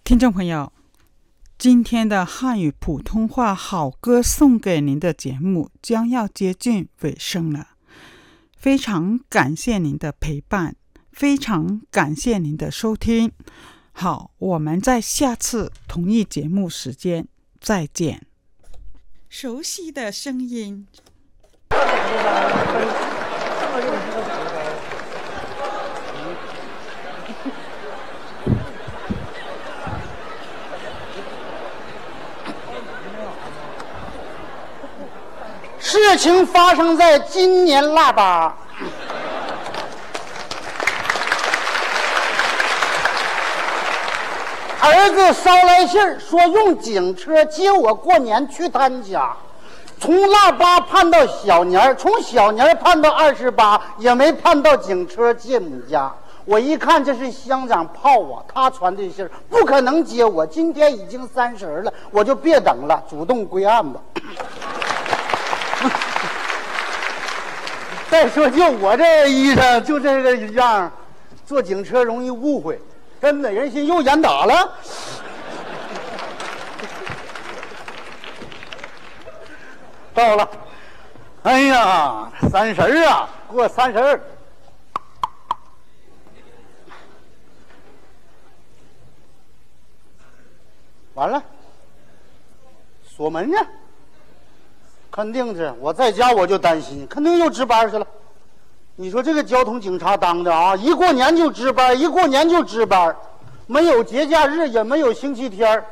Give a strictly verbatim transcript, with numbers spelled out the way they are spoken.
听众朋友，今天的汉语普通话好歌送给您的节目将要接近尾声了，非常感谢您的陪伴，非常感谢您的收听。好，我们在下次同一节目时间再见。熟悉的声音。 事情发生在今年腊八，儿子捎来信儿说用警车接我过年去他家，从腊八盼到小年，从小年盼到二十八，也没盼到警车接你家。我一看这是乡长泡我，他传的信儿不可能接我。今天已经三十了，我就别等了，主动归案吧。再说就我这衣裳就这个样，坐警车容易误会，真的人心又严打了。到了，哎呀，三十儿啊，过三十儿。完了，锁门呢？肯定是，我在家我就担心，肯定又值班去了。你说这个交通警察当的啊，一过年就值班，一过年就值班，没有节假日，也没有星期天。